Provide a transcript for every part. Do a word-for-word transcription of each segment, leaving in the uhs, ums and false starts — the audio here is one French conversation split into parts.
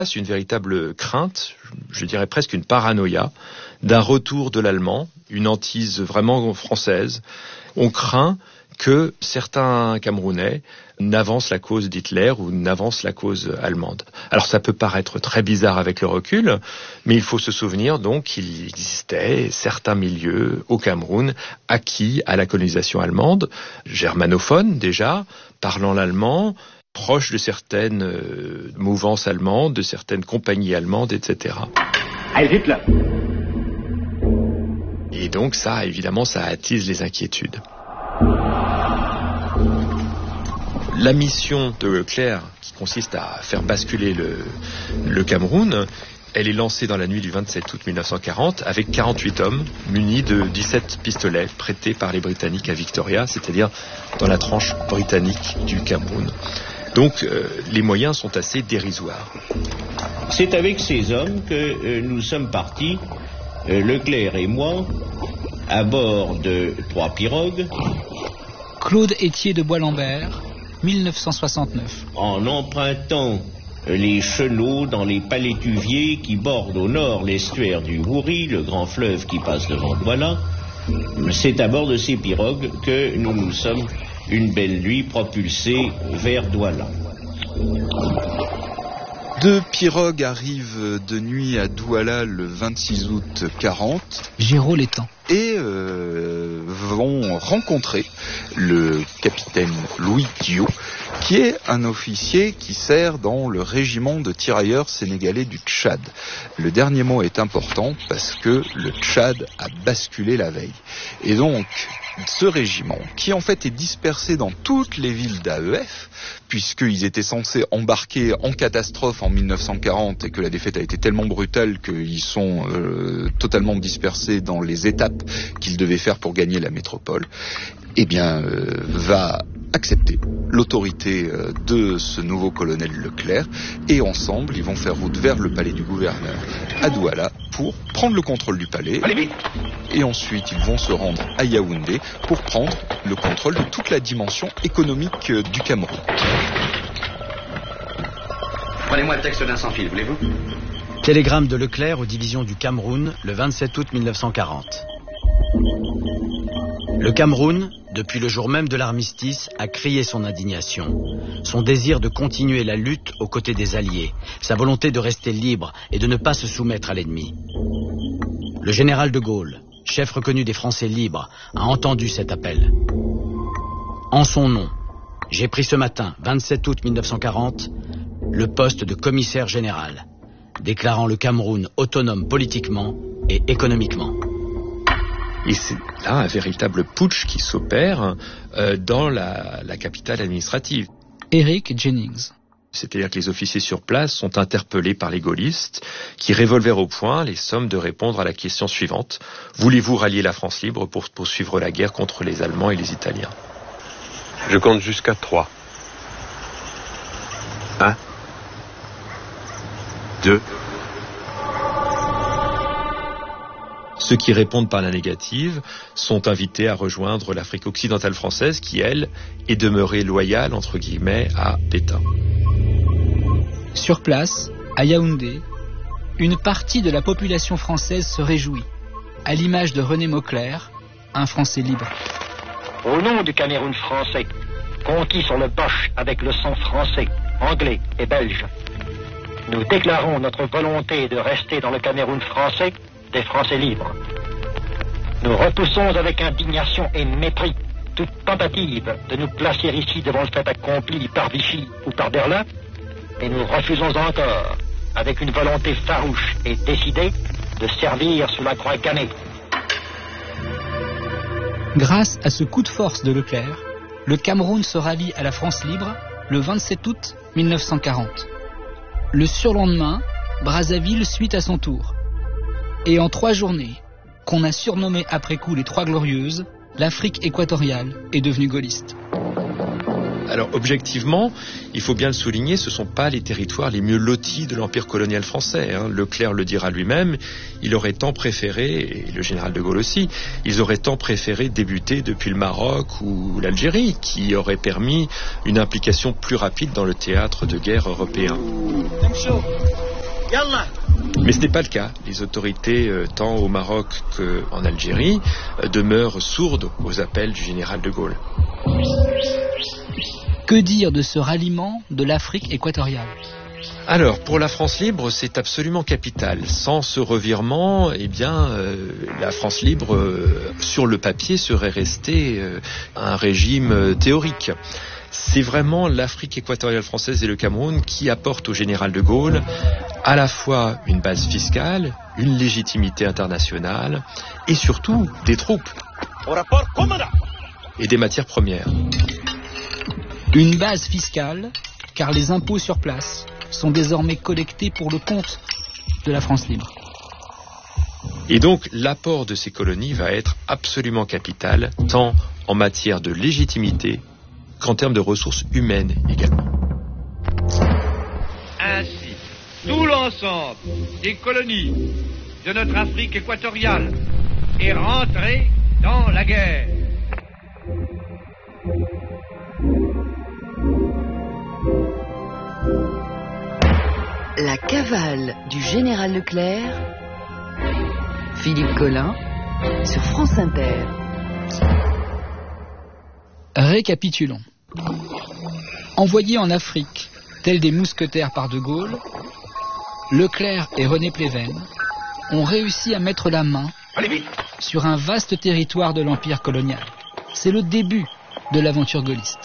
C'est une véritable crainte, je dirais presque une paranoïa, d'un retour de l'allemand, une hantise vraiment française. On craint que certains Camerounais n'avancent la cause d'Hitler ou n'avancent la cause allemande. Alors ça peut paraître très bizarre avec le recul, mais il faut se souvenir donc qu'il existait certains milieux au Cameroun acquis à la colonisation allemande, germanophones déjà, parlant l'allemand, proches de certaines euh, mouvances allemandes, de certaines compagnies allemandes, et cetera. Heil Hitler. Et donc ça, évidemment, ça attise les inquiétudes. La mission de Leclerc, qui consiste à faire basculer le, le Cameroun, elle est lancée dans la nuit du vingt-sept août mille neuf cent quarante avec quarante-huit hommes munis de dix-sept pistolets prêtés par les Britanniques à Victoria, c'est-à-dire dans la tranche britannique du Cameroun. Donc euh, les moyens sont assez dérisoires. C'est avec ces hommes que euh, nous sommes partis, euh, Leclerc et moi, à bord de trois pirogues. Claude Étier de Bois-Lambert, mille neuf cent soixante-neuf. En empruntant les chenaux dans les palétuviers qui bordent au nord l'estuaire du Wouri, le grand fleuve qui passe devant Douala, c'est à bord de ces pirogues que nous nous sommes une belle nuit propulsés vers Douala. Deux pirogues arrivent de nuit à Douala le vingt-six août quarante. Géraud Létang. Et euh, vont rencontrer le capitaine Louis Diot, qui est un officier qui sert dans le régiment de tirailleurs sénégalais du Tchad. Le dernier mot est important parce que le Tchad a basculé la veille. Et donc, ce régiment, qui en fait est dispersé dans toutes les villes d'A E F, puisqu'ils étaient censés embarquer en catastrophe en mille neuf cent quarante et que la défaite a été tellement brutale qu'ils sont euh, totalement dispersés dans les étapes qu'ils devaient faire pour gagner la métropole, eh bien, euh, va accepter l'autorité euh, de ce nouveau colonel Leclerc, et ensemble, ils vont faire route vers le palais du gouverneur à Douala pour prendre le contrôle du palais. Allez vite. Et ensuite, ils vont se rendre à Yaoundé pour prendre le contrôle de toute la dimension économique euh, du Cameroun. Prenez-moi le texte d'un sans-fil, voulez-vous? Télégramme de Leclerc aux divisions du Cameroun, le vingt-sept août mille neuf cent quarante. Le Cameroun, depuis le jour même de l'armistice, a crié son indignation, son désir de continuer la lutte aux côtés des Alliés, sa volonté de rester libre et de ne pas se soumettre à l'ennemi. Le général de Gaulle, chef reconnu des Français libres, a entendu cet appel. En son nom, j'ai pris ce matin, vingt-sept août mille neuf cent quarante, le poste de commissaire général, déclarant le Cameroun autonome politiquement et économiquement. Et c'est là un véritable putsch qui s'opère euh, dans la, la capitale administrative. Eric Jennings. C'est-à-dire que les officiers sur place sont interpellés par les gaullistes qui, revolver au poing, les somment de répondre à la question suivante. Voulez-vous rallier la France libre pour poursuivre la guerre contre les Allemands et les Italiens? Je compte jusqu'à trois. Un. Deux. Ceux qui répondent par la négative sont invités à rejoindre l'Afrique occidentale française qui, elle, est demeurée loyale, entre guillemets, à Pétain. Sur place, à Yaoundé, une partie de la population française se réjouit, à l'image de René Mauclerc, un Français libre. Au nom du Cameroun français, conquis sur le Boche avec le sang français, anglais et belge, nous déclarons notre volonté de rester dans le Cameroun français des Français libres. Nous repoussons avec indignation et mépris toute tentative de nous placer ici devant le fait accompli par Vichy ou par Berlin, et nous refusons encore, avec une volonté farouche et décidée, de servir sous la croix gammée. Grâce à ce coup de force de Leclerc, le Cameroun se rallie à la France libre le vingt-sept août mille neuf cent quarante. Le surlendemain, Brazzaville suit à son tour. Et en trois journées, qu'on a surnommées après coup les Trois Glorieuses, l'Afrique équatoriale est devenue gaulliste. Alors objectivement, il faut bien le souligner, ce ne sont pas les territoires les mieux lotis de l'empire colonial français. Hein. Leclerc le dira lui-même, il aurait tant préféré, et le général de Gaulle aussi, ils auraient tant préféré débuter depuis le Maroc ou l'Algérie, qui aurait permis une implication plus rapide dans le théâtre de guerre européen. Mais ce n'est pas le cas. Les autorités, euh, tant au Maroc qu'en Algérie, euh, demeurent sourdes aux appels du général de Gaulle. Que dire de ce ralliement de l'Afrique équatoriale ? Alors, pour la France libre, c'est absolument capital. Sans ce revirement, eh bien, euh, la France libre, euh, sur le papier, serait restée euh, un régime euh, théorique. C'est vraiment l'Afrique équatoriale française et le Cameroun qui apportent au général de Gaulle à la fois une base fiscale, une légitimité internationale et surtout des troupes et des matières premières. Une base fiscale, car les impôts sur place sont désormais collectés pour le compte de la France libre. Et donc l'apport de ces colonies va être absolument capital, tant en matière de légitimité qu'en termes de ressources humaines également. Ainsi, tout l'ensemble des colonies de notre Afrique équatoriale est rentré dans la guerre. La cavale du général Leclerc, Philippe Collin, sur France Inter. Récapitulons. Envoyés en Afrique, tels des mousquetaires par de Gaulle, Leclerc et René Pleven ont réussi à mettre la main sur un vaste territoire de l'empire colonial. C'est le début de l'aventure gaulliste.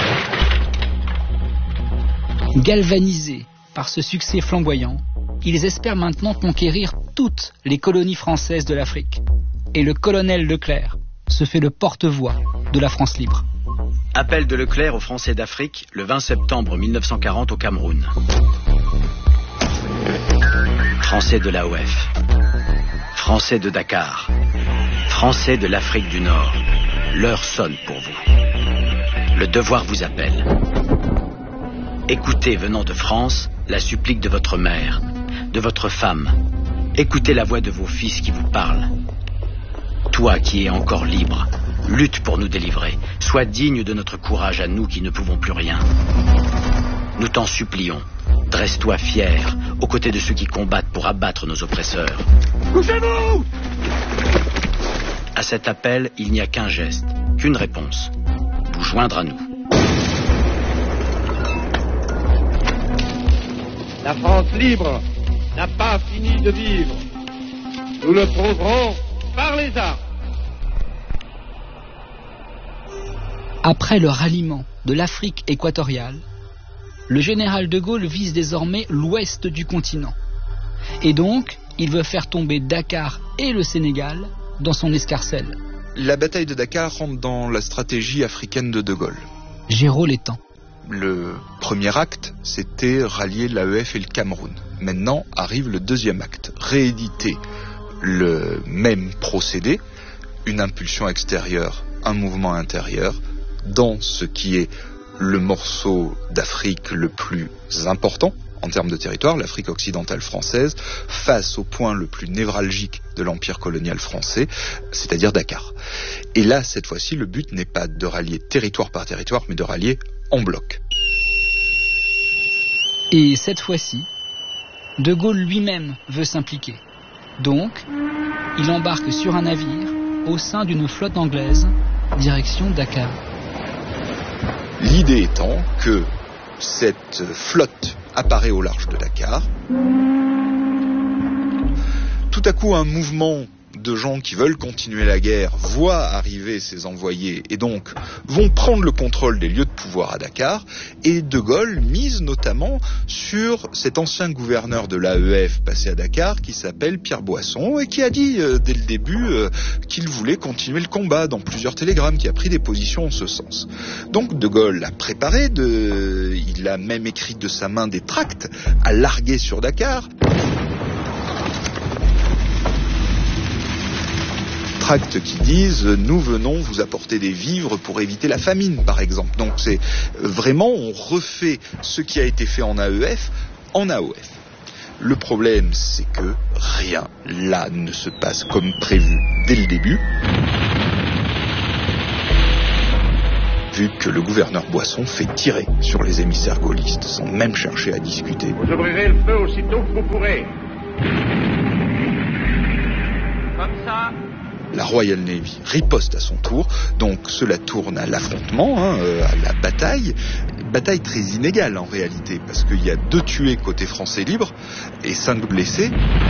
Galvanisés par ce succès flamboyant, ils espèrent maintenant conquérir toutes les colonies françaises de l'Afrique. Et le colonel Leclerc se fait le porte-voix de la France libre. Appel de Leclerc aux Français d'Afrique le vingt septembre mille neuf cent quarante au Cameroun. Français de l'A O F, Français de Dakar, Français de l'Afrique du Nord, l'heure sonne pour vous. Le devoir vous appelle. Écoutez, venant de France, la supplique de votre mère, de votre femme. Écoutez la voix de vos fils qui vous parlent. Toi qui es encore libre, lutte pour nous délivrer. Sois digne de notre courage à nous qui ne pouvons plus rien. Nous t'en supplions. Dresse-toi fier, aux côtés de ceux qui combattent pour abattre nos oppresseurs. Couchez-vous! À cet appel, il n'y a qu'un geste, qu'une réponse. Vous joindre à nous. La France libre n'a pas fini de vivre. Nous le prouverons par les armes. Après le ralliement de l'Afrique équatoriale, le général de Gaulle vise désormais l'ouest du continent. Et donc, il veut faire tomber Dakar et le Sénégal dans son escarcelle. La bataille de Dakar rentre dans la stratégie africaine de De Gaulle. Géraud l'étang. Le premier acte, c'était rallier l'A E F et le Cameroun. Maintenant arrive le deuxième acte, rééditer le même procédé, une impulsion extérieure, un mouvement intérieur, dans ce qui est le morceau d'Afrique le plus important en termes de territoire, l'Afrique occidentale française, face au point le plus névralgique de l'empire colonial français, c'est-à-dire Dakar. Et là, cette fois-ci, le but n'est pas de rallier territoire par territoire, mais de rallier en bloc. Et cette fois-ci, De Gaulle lui-même veut s'impliquer. Donc, il embarque sur un navire au sein d'une flotte anglaise, direction Dakar. L'idée étant que cette flotte apparaît au large de Dakar. Tout à coup, un mouvement de gens qui veulent continuer la guerre voient arriver ces envoyés et donc vont prendre le contrôle des lieux de pouvoir à Dakar. Et De Gaulle mise notamment sur cet ancien gouverneur de l'A E F passé à Dakar qui s'appelle Pierre Boisson et qui a dit euh, dès le début euh, qu'il voulait continuer le combat dans plusieurs télégrammes, qui a pris des positions en ce sens. Donc De Gaulle l'a préparé, de... il a même écrit de sa main des tracts à larguer sur Dakar. Tracts qui disent « Nous venons vous apporter des vivres pour éviter la famine », par exemple. Donc c'est vraiment, on refait ce qui a été fait en A E F, en A O F. Le problème, c'est que rien là ne se passe comme prévu dès le début. vu que le gouverneur Boisson fait tirer sur les émissaires gaullistes sans même chercher à discuter. Vous ouvrirez le feu aussitôt que vous pourrez. Comme ça. La Royal Navy riposte à son tour, donc cela tourne à l'affrontement, hein, à la bataille. Bataille très inégale en réalité, parce qu'il y a deux tués côté français libre et cinq blessés.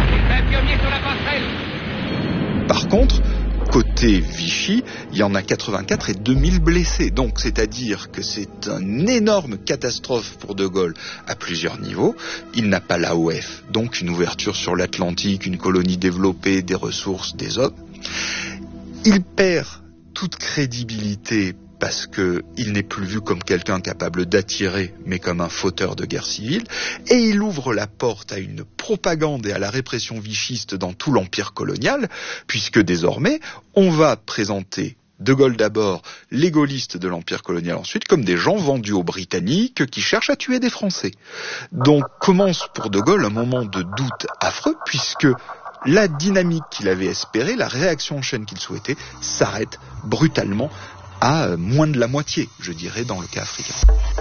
Par contre, côté Vichy, il y en a quatre-vingt-quatre et deux mille blessés. Donc, c'est-à-dire que c'est une énorme catastrophe pour De Gaulle à plusieurs niveaux. Il n'a pas l'A O F, donc une ouverture sur l'Atlantique, une colonie développée, des ressources, des hommes. Il perd toute crédibilité parce qu'il n'est plus vu comme quelqu'un capable d'attirer, mais comme un fauteur de guerre civile, et il ouvre la porte à une propagande et à la répression vichiste dans tout l'empire colonial, puisque désormais, on va présenter De Gaulle d'abord, les gaullistes de l'empire colonial ensuite, comme des gens vendus aux Britanniques qui cherchent à tuer des Français. Donc commence pour De Gaulle un moment de doute affreux, puisque la dynamique qu'il avait espérée, la réaction en chaîne qu'il souhaitait, s'arrête brutalement à moins de la moitié, je dirais, dans le cas africain.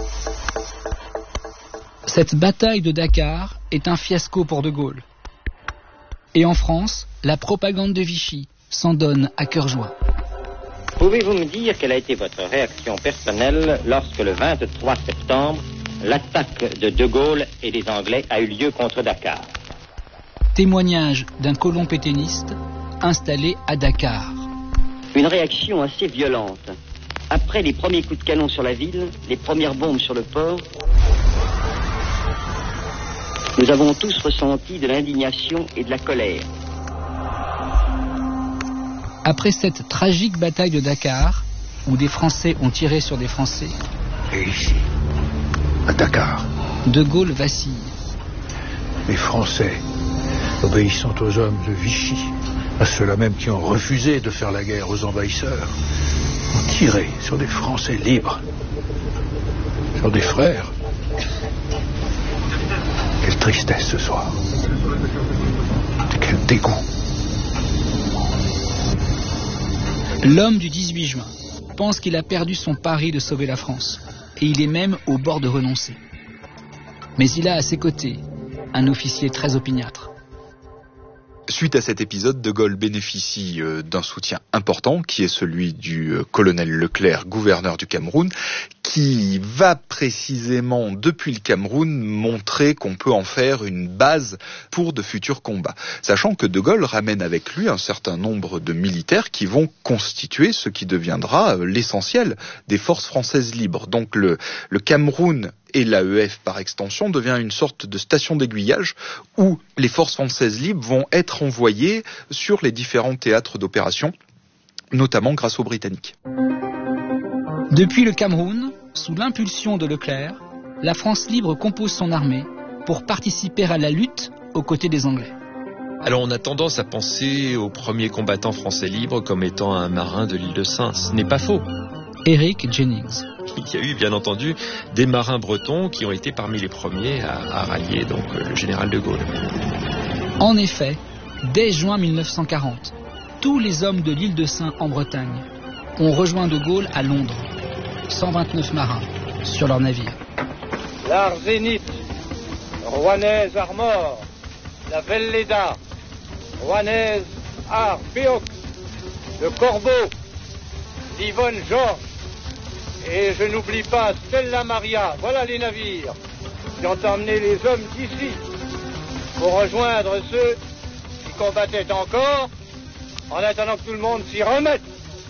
Cette bataille de Dakar est un fiasco pour De Gaulle. Et en France, la propagande de Vichy s'en donne à cœur joie. Pouvez-vous me dire quelle a été votre réaction personnelle lorsque le vingt-trois septembre, l'attaque de De Gaulle et des Anglais a eu lieu contre Dakar? Témoignage d'un colon pétainiste installé à Dakar. Une réaction assez violente. Après les premiers coups de canon sur la ville, les premières bombes sur le port, nous avons tous ressenti de l'indignation et de la colère. Après cette tragique bataille de Dakar, où des Français ont tiré sur des Français, et ici, à Dakar, De Gaulle vacille. Les Français, obéissant aux hommes de Vichy, à ceux-là même qui ont refusé de faire la guerre aux envahisseurs, ont tiré sur des Français libres, sur des frères. Quelle tristesse ce soir. Quel dégoût. L'homme du dix-huit juin pense qu'il a perdu son pari de sauver la France, et il est même au bord de renoncer. Mais il a à ses côtés un officier très opiniâtre. Suite à cet épisode, De Gaulle bénéficie euh, d'un soutien important, qui est celui du euh, colonel Leclerc, gouverneur du Cameroun, qui va précisément, depuis le Cameroun, montrer qu'on peut en faire une base pour de futurs combats. Sachant que De Gaulle ramène avec lui un certain nombre de militaires qui vont constituer ce qui deviendra euh, l'essentiel des forces françaises libres. Donc le, le Cameroun et l'A E F par extension devient une sorte de station d'aiguillage où les forces françaises libres vont être envoyées sur les différents théâtres d'opération, notamment grâce aux Britanniques. Depuis le Cameroun, sous l'impulsion de Leclerc, la France libre compose son armée pour participer à la lutte aux côtés des Anglais. Alors on a tendance à penser au premier combattant français libre comme étant un marin de l'île de Sein. Ce n'est pas faux. Eric Jennings. Il y a eu, bien entendu, des marins bretons qui ont été parmi les premiers à, à rallier donc, le général de Gaulle. En effet, dès juin mille neuf cent quarante, tous les hommes de l'île de Sein en Bretagne ont rejoint de Gaulle à Londres. cent vingt-neuf marins sur leur navire. L'Ar Zénith, Rouennaise Armor, la Velleda, Rouennaise Ar Péoc, le Corbeau, l'Yvonne Georges, et je n'oublie pas Stella Maria. Voilà les navires qui ont emmené les hommes d'ici pour rejoindre ceux qui combattaient encore en attendant que tout le monde s'y remette.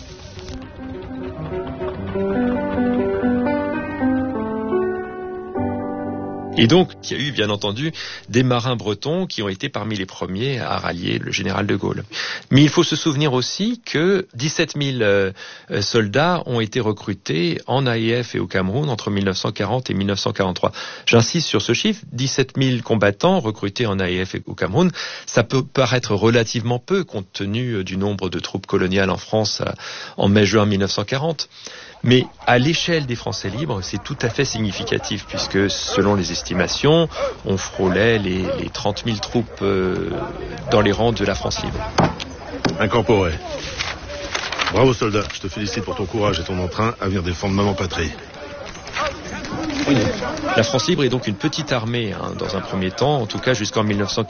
Et donc, il y a eu, bien entendu, des marins bretons qui ont été parmi les premiers à rallier le général de Gaulle. Mais il faut se souvenir aussi que dix-sept mille euh, soldats ont été recrutés en A E F et au Cameroun entre mille neuf cent quarante et mille neuf cent quarante-trois. J'insiste sur ce chiffre, dix-sept mille combattants recrutés en A E F et au Cameroun. Ça peut paraître relativement peu compte tenu du nombre de troupes coloniales en France euh, en mai-juin mille neuf cent quarante. Mais à l'échelle des Français libres, c'est tout à fait significatif, puisque selon les estimations, on frôlait les, les trente mille troupes euh, dans les rangs de la France libre. Incorporé. Bravo soldat, je te félicite pour ton courage et ton entrain à venir défendre maman patrie. La France libre est donc une petite armée, hein, dans un premier temps, en tout cas jusqu'en mille neuf cent